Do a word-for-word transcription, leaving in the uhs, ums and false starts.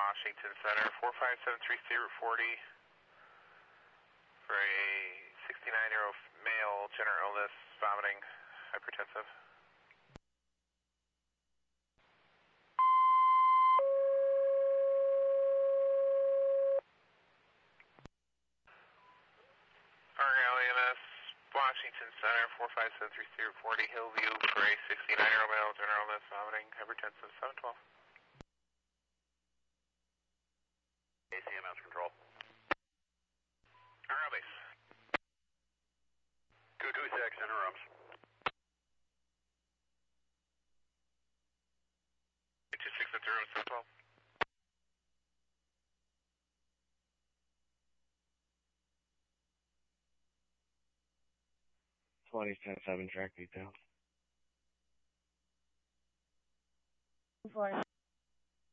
Washington Center, four five seven three C Route forty for a sixty-nine-year-old male, general illness, vomiting, hypertensive. Argyle E M S, Washington Center, four five seven three C Route forty, Hillview for a sixty-nine-year-old male, general illness, vomiting, hypertensive, seven twelve. A C M S control. Argyle base. two two six, interrupts. two six at the room, seven twelve. twenty ten seven track detail. Florida.